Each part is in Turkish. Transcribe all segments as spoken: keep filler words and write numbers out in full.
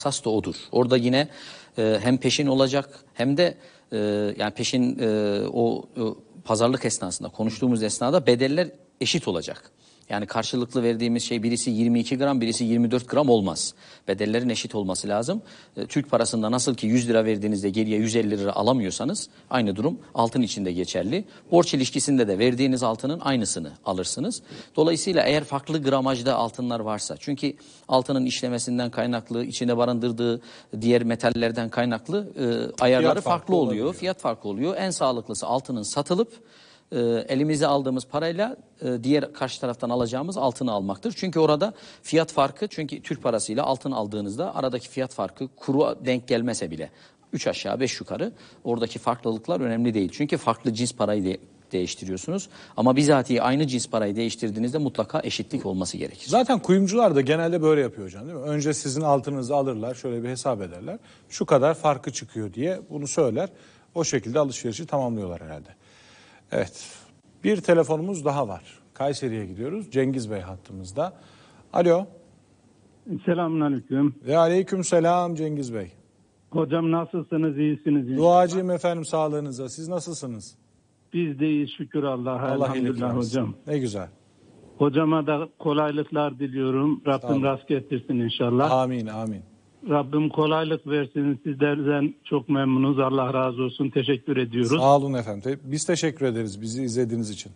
Esas da odur. Orada yine e, hem peşin olacak hem de e, yani peşin e, o e, pazarlık esnasında konuştuğumuz esnada bedeller eşit olacak. Yani karşılıklı verdiğimiz şey birisi yirmi iki gram, birisi yirmi dört gram olmaz. Bedellerin eşit olması lazım. E, Türk parasında nasıl ki yüz lira verdiğinizde geriye yüz elli lira alamıyorsanız aynı durum altın için de geçerli. Borç ilişkisinde de verdiğiniz altının aynısını alırsınız. Dolayısıyla eğer farklı gramajda altınlar varsa, çünkü altının işlemesinden kaynaklı, içinde barındırdığı diğer metallerden kaynaklı e, ayarları farklı, farklı oluyor, olabiliyor. Fiyat farklı oluyor. En sağlıklısı altının satılıp E, elimize aldığımız parayla e, diğer karşı taraftan alacağımız altını almaktır. Çünkü orada fiyat farkı, çünkü Türk parasıyla altın aldığınızda aradaki fiyat farkı kuru denk gelmese bile üç aşağı beş yukarı oradaki farklılıklar önemli değil. Çünkü farklı cins parayı de değiştiriyorsunuz. Ama bizatihi aynı cins parayı değiştirdiğinizde mutlaka eşitlik olması gerekir. Zaten kuyumcular da genelde böyle yapıyor hocam, değil mi? Önce sizin altınızı alırlar, şöyle bir hesap ederler. Şu kadar farkı çıkıyor diye bunu söyler. O şekilde alışverişi tamamlıyorlar herhalde. Evet, bir telefonumuz daha var. Kayseri'ye gidiyoruz. Cengiz Bey hattımızda. Alo. Selamünaleyküm. Ve aleyküm selam Cengiz Bey. Hocam nasılsınız, iyisiniz inşallah? Duacıyım efendim sağlığınıza. Siz nasılsınız? Biz de iyi şükür Allah'a. Allah Elhamdülillah hocam. Ne güzel. Hocama da kolaylıklar diliyorum. Rabbim rast getirsin inşallah. Amin, amin. Rabbim kolaylık versin. Sizlerden çok memnunuz. Allah razı olsun. Teşekkür ediyoruz. Sağ olun efendim. Biz teşekkür ederiz bizi izlediğiniz için.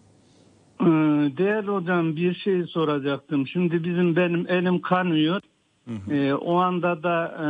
Değerli hocam, bir şey soracaktım. Şimdi bizim benim elim kanıyor. Hı hı. Ee, o anda da e,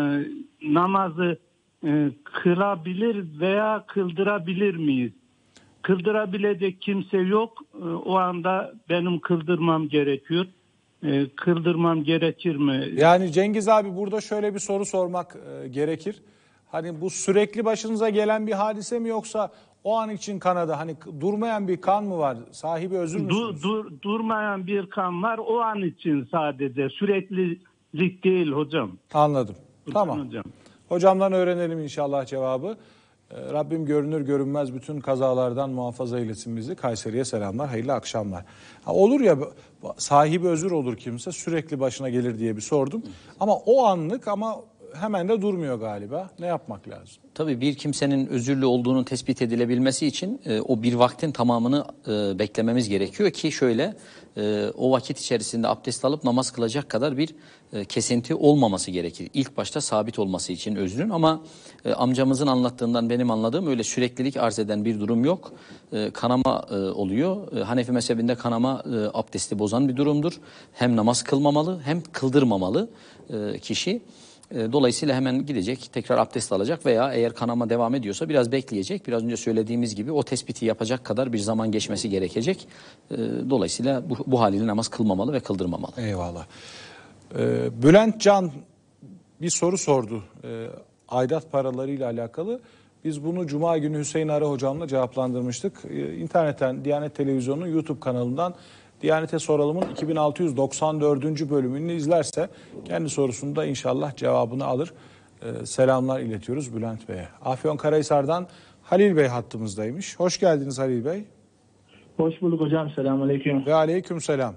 namazı e, kılabilir veya kıldırabilir miyiz? Kıldırabilecek kimse yok. E, o anda benim kıldırmam gerekiyor. E, kıldırmam gerekir mi? Yani Cengiz abi burada şöyle bir soru sormak e, gerekir. Hani bu sürekli başınıza gelen bir hadise mi, yoksa o an için kanada hani durmayan bir kan mı var? Sahibi özür müsünüz? Dur, dur, durmayan bir kan var. O an için sadece. Süreklilik değil hocam. Anladım. Hocam, tamam. Hocam. Hocamdan öğrenelim inşallah cevabı. E, Rabbim görünür görünmez bütün kazalardan muhafaza eylesin bizi. Kayseri'ye selamlar, hayırlı akşamlar. Ha, olur ya sahibi özür olur kimse, sürekli başına gelir diye bir sordum. Ama o anlık, ama hemen de durmuyor galiba. Ne yapmak lazım? Tabii bir kimsenin özürlü olduğunun tespit edilebilmesi için e, o bir vaktin tamamını e, beklememiz gerekiyor ki şöyle e, o vakit içerisinde abdest alıp namaz kılacak kadar bir e, kesinti olmaması gerekir. İlk başta sabit olması için özrün, ama e, amcamızın anlattığından benim anladığım öyle süreklilik arz eden bir durum yok. E, kanama e, oluyor. E, Hanefi mezhebinde kanama e, abdesti bozan bir durumdur. Hem namaz kılmamalı hem kıldırmamalı e, kişi. Dolayısıyla hemen gidecek, tekrar abdest alacak veya eğer kanama devam ediyorsa biraz bekleyecek. Biraz önce söylediğimiz gibi o tespiti yapacak kadar bir zaman geçmesi gerekecek. Dolayısıyla bu, bu haliyle namaz kılmamalı ve kıldırmamalı. Eyvallah. Ee, Bülent Can bir soru sordu. Ee, aidat paralarıyla alakalı. Biz bunu Cuma günü Hüseyin Arı hocamla cevaplandırmıştık. Ee, İnternetten, Diyanet Televizyonu'nun YouTube kanalından Diyanet'e Soralım'ın iki bin altı yüz doksan dördüncü bölümünü izlerse kendi sorusunda inşallah cevabını alır. Ee, selamlar iletiyoruz Bülent Bey'e. Afyonkarahisar'dan Halil Bey hattımızdaymış. Hoş geldiniz Halil Bey. Hoş bulduk hocam. Selamünaleyküm. Ve aleyküm selam.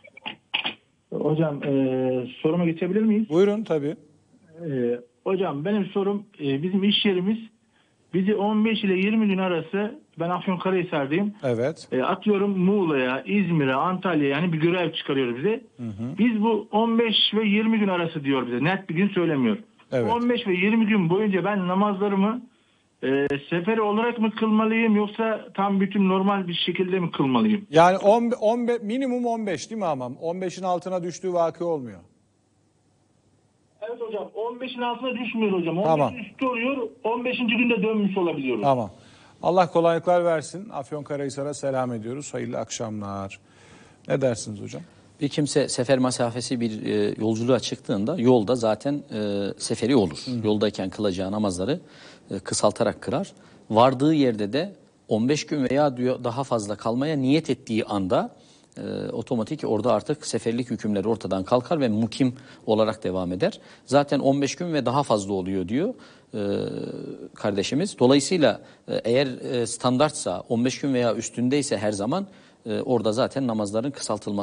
Hocam e, soruma geçebilir miyiz? Buyurun tabii. E, hocam benim sorum, e, bizim iş yerimiz bizi on beş ile yirmi gün arası, ben Afyonkarahisar'dayım. Evet. E, atıyorum Muğla'ya, İzmir'e, Antalya'ya, yani bir görev çıkarıyor bize. Hı hı. Biz bu on beş ve yirmi gün arası diyor bize. Net bir gün söylemiyor. Evet. on beş ve yirmi gün boyunca ben namazlarımı e, seferi olarak mı kılmalıyım, yoksa tam bütün normal bir şekilde mi kılmalıyım? Yani on, on, minimum on beş değil mi ama? on beşin altına düştüğü vakı olmuyor. Evet hocam, on beşin altına düşmüyor hocam. on beşin tamam. üstü oluyor. on beşinci günde dönmüş olabiliyoruz. Tamam. Allah kolaylıklar versin. Afyonkarahisar'a selam ediyoruz. Hayırlı akşamlar. Ne dersiniz hocam? Bir kimse sefer mesafesi bir e, yolculuğa çıktığında yolda zaten e, seferi olur. Hı. Yoldayken kılacağı namazları e, kısaltarak kırar. Vardığı yerde de on beş gün veya daha fazla kalmaya niyet ettiği anda e, otomatik orada artık seferlik hükümleri ortadan kalkar ve mukim olarak devam eder. Zaten on beş gün ve daha fazla oluyor diyor e, kardeşimiz. Dolayısıyla e, eğer e, standartsa on beş gün veya üstündeyse her zaman e, orada zaten namazların kısaltılması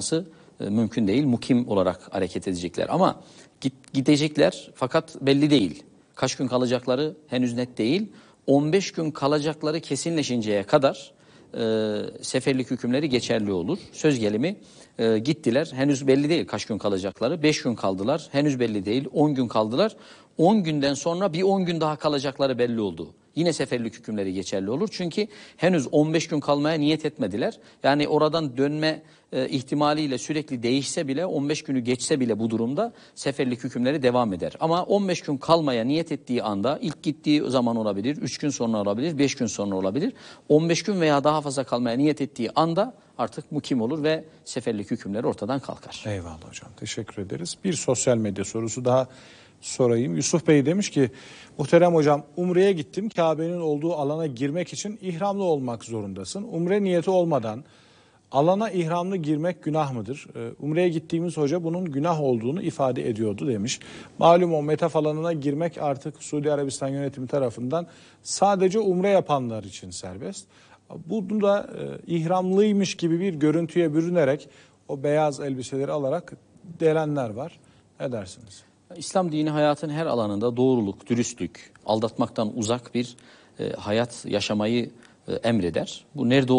e, mümkün değil. Mukim olarak hareket edecekler. Ama git, gidecekler fakat belli değil. Kaç gün kalacakları henüz net değil. on beş gün kalacakları kesinleşinceye kadar e, seferlik hükümleri geçerli olur. Söz gelimi e, gittiler. Henüz belli değil kaç gün kalacakları. beş gün kaldılar. Henüz belli değil. on gün kaldılar. on günden sonra bir on gün daha kalacakları belli oldu. Yine seferlik hükümleri geçerli olur. Çünkü henüz on beş gün kalmaya niyet etmediler. Yani oradan dönme e, ihtimaliyle sürekli değişse bile, on beş günü geçse bile bu durumda seferlik hükümleri devam eder. Ama on beş gün kalmaya niyet ettiği anda, ilk gittiği zaman olabilir, üç gün sonra olabilir, beş gün sonra olabilir. on beş gün veya daha fazla kalmaya niyet ettiği anda artık mukim olur ve seferlik hükümleri ortadan kalkar. Eyvallah hocam, teşekkür ederiz. Bir sosyal medya sorusu daha sorayım. Yusuf Bey demiş ki, muhterem hocam, Umre'ye gittim. Kabe'nin olduğu alana girmek için ihramlı olmak zorundasın. Umre niyeti olmadan alana ihramlı girmek günah mıdır? Umre'ye gittiğimiz hoca bunun günah olduğunu ifade ediyordu demiş. Malum o metaf alanına girmek artık Suudi Arabistan yönetimi tarafından sadece umre yapanlar için serbest. Bunu da e, ihramlıymış gibi bir görüntüye bürünerek o beyaz elbiseleri alarak delenler var. Ne dersiniz? İslam dini hayatın her alanında doğruluk, dürüstlük, aldatmaktan uzak bir e, hayat yaşamayı e, emreder. Bu nerede